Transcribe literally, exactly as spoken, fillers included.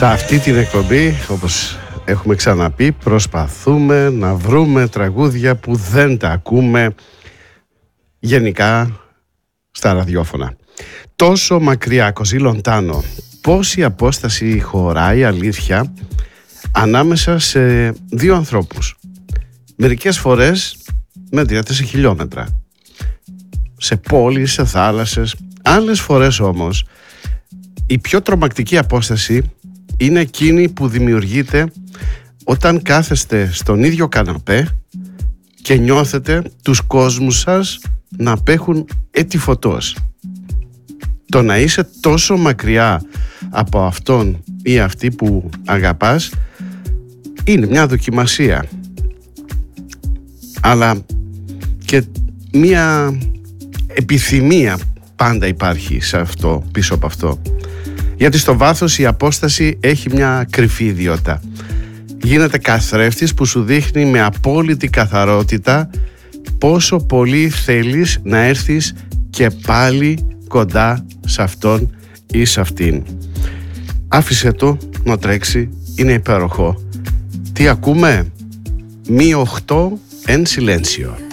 Σε αυτή την εκπομπή, όπως έχουμε ξαναπεί, προσπαθούμε να βρούμε τραγούδια που δεν τα ακούμε γενικά στα ραδιόφωνα. Τόσο μακριά, Κοζί Λοντάνο, πόση απόσταση χωράει αλήθεια ανάμεσα σε δύο ανθρώπους. Μερικές φορές μετριάται σε χιλιόμετρα, σε πόλεις, σε θάλασσες. Άλλες φορές όμως η πιο τρομακτική απόσταση είναι εκείνη που δημιουργείται όταν κάθεστε στον ίδιο καναπέ και νιώθετε τους κόσμους σας να απέχουν έτη φωτός. Το να είσαι τόσο μακριά από αυτόν ή αυτή που αγαπάς είναι μια δοκιμασία, αλλά και μια επιθυμία πάντα υπάρχει σε αυτό, πίσω από αυτό. Γιατί στο βάθος η απόσταση έχει μια κρυφή ιδιότητα. Γίνεται καθρέφτης που σου δείχνει με απόλυτη καθαρότητα πόσο πολύ θέλεις να έρθεις και πάλι κοντά σε αυτόν ή σε αυτήν. Άφησε το να τρέξει, είναι υπέροχο. Τι ακούμε? Μη οχτώ εν silencio.